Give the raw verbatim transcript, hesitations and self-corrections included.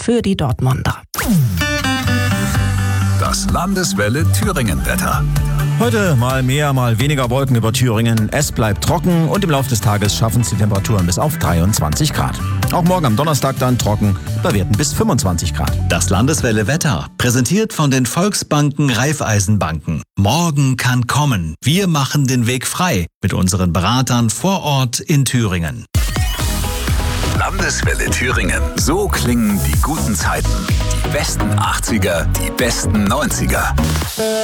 für die Dortmunder. Das Landeswelle Thüringen-Wetter. Heute mal mehr, mal weniger Wolken über Thüringen. Es bleibt trocken und im Laufe des Tages schaffen es die Temperaturen bis auf dreiundzwanzig Grad. Auch morgen am Donnerstag dann trocken, bei Werten bis fünfundzwanzig Grad. Das Landeswelle Wetter, präsentiert von den Volksbanken Raiffeisenbanken. Morgen kann kommen. Wir machen den Weg frei mit unseren Beratern vor Ort in Thüringen. Landeswelle Thüringen. So klingen die guten Zeiten. Die besten achtziger, die besten neunziger.